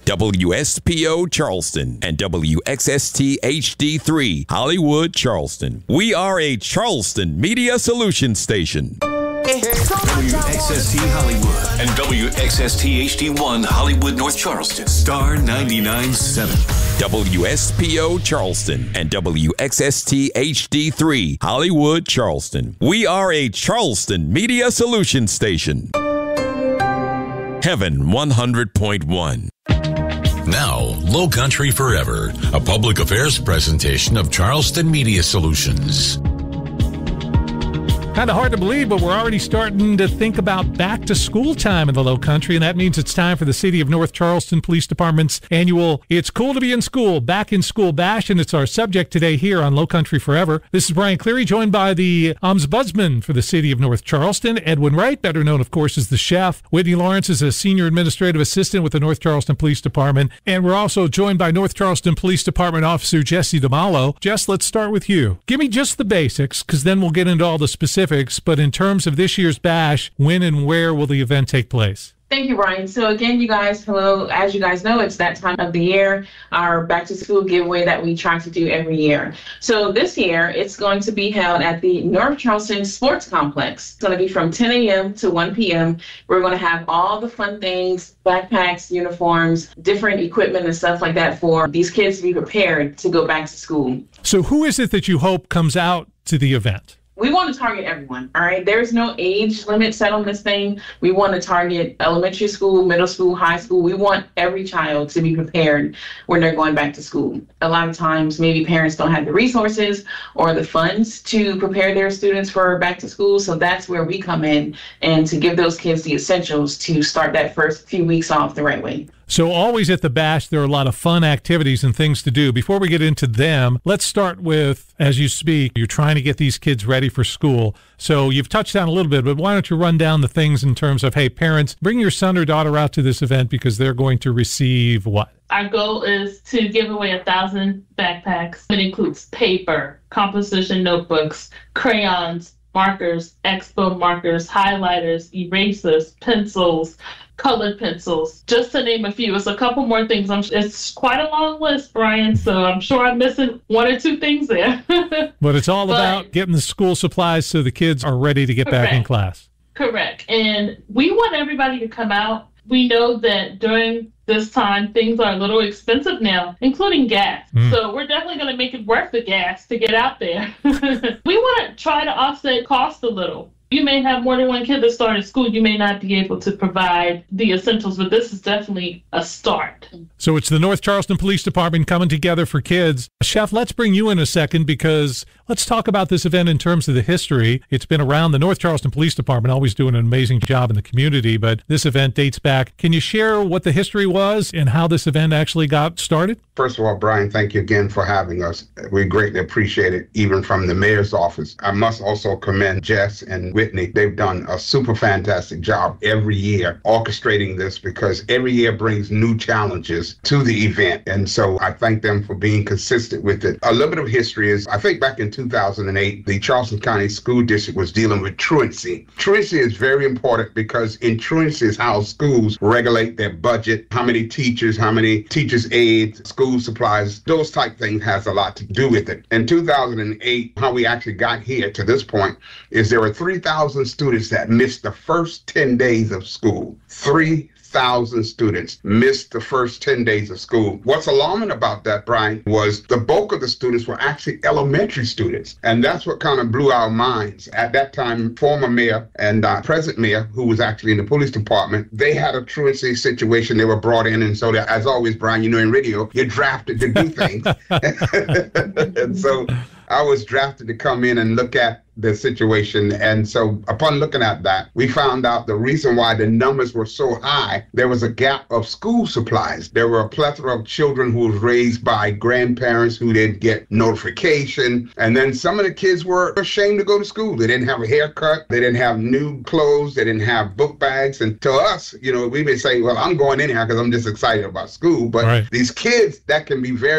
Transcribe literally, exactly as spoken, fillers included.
W S P O Charleston and W X S T H D three Hollywood, Charleston. We are a Charleston Media Solutions station. W X S T Hollywood and W X S T H D one Hollywood, North Charleston. Star ninety-nine point seven. W S P O Charleston and W X S T H D three Hollywood, Charleston. We are a Charleston Media Solutions station. Heaven one hundred point one. Now, Low Country Forever, a public affairs presentation of Charleston Media Solutions. Kind of hard to believe, but we're already starting to think about back to school time in the Low Country, and that means it's time for the City of North Charleston Police Department's annual It's Cool to Be in School, Back in School Bash, and it's our subject today here on Low Country Forever. This is Brian Cleary, joined by the ombudsman for the City of North Charleston, Edwin Wright, better known, of course, as the chef. Whitney Lawrence is a senior administrative assistant with the North Charleston Police Department, and we're also joined by North Charleston Police Department Officer Jesse DeMalo. Jess, let's start with you. Give me just the basics, because then we'll get into all the specifics. But in terms of this year's bash, when and where will the event take place? Thank you, Brian. So again, you guys, hello. As you guys know, it's that time of the year, our back to school giveaway that we try to do every year. So this year, it's going to be held at the North Charleston Sports Complex. It's going to be from ten a.m. to one p.m. We're going to have all the fun things, backpacks, uniforms, different equipment and stuff like that for these kids to be prepared to go back to school. So who is it that you hope comes out to the event? We want to target everyone, all right? There's no age limit set on this thing. We want to target elementary school, middle school, high school. We want every child to be prepared when they're going back to school. A lot of times, maybe parents don't have the resources or the funds to prepare their students for back to school. So that's where we come in and to give those kids the essentials to start that first few weeks off the right way. So always at the bash, there are a lot of fun activities and things to do. Before we get into them, let's start with, as you speak, you're trying to get these kids ready for school. So you've touched on a little bit, but why don't you run down the things in terms of, hey, parents, bring your son or daughter out to this event because they're going to receive what? Our goal is to give away a thousand backpacks. It includes paper, composition notebooks, crayons, markers, expo markers, highlighters, erasers, pencils, colored pencils, just to name a few. It's a couple more things. I'm, it's quite a long list, Brian, so I'm sure I'm missing one or two things there. But it's all but, about getting the school supplies so the kids are ready to get correct. back in class. Correct. And we want everybody to come out. We know that during this time, things are a little expensive now, including gas. Mm. So we're definitely going to make it worth the gas to get out there. We want to try to offset cost a little. You may have more than one kid that started school. You may not be able to provide the essentials, but this is definitely a start. So it's the North Charleston Police Department coming together for kids. Chef, let's bring you in a second because let's talk about this event in terms of the history. It's been around. The North Charleston Police Department always doing an amazing job in the community, but this event dates back. Can you share what the history was and how this event actually got started? First of all, Brian, thank you again for having us. We greatly appreciate it, even from the mayor's office. I must also commend Jess and Whitney. They've done a super fantastic job every year orchestrating this because every year brings new challenges to the event. And so I thank them for being consistent with it. A little bit of history is, I think back in two thousand eight, the Charleston County School District was dealing with truancy. Truancy is very important because in truancy is how schools regulate their budget, how many teachers, how many teachers' aides, school supplies, those type things has a lot to do with it. In two thousand eight, how we actually got here to this point is there were three thousand students that missed the first ten days of school. three thousand students missed the first ten days of school. What's alarming about that, Brian, was the bulk of the students were actually elementary students. And that's what kind of blew our minds. At that time, former mayor and uh, present mayor, who was actually in the police department, they had a truancy situation. They were brought in. And so, that, as always, Brian, you know, in radio, you're drafted to do things. And so I was drafted to come in and look at the situation. And so upon looking at that, we found out the reason why the numbers were so high, there was a gap of school supplies. There were a plethora of children who was raised by grandparents who didn't get notification. And then some of the kids were ashamed to go to school. They didn't have a haircut. They didn't have new clothes. They didn't have book bags. And to us, you know, we may say, well, I'm going in here because I'm just excited about school. But right. These kids, that can be very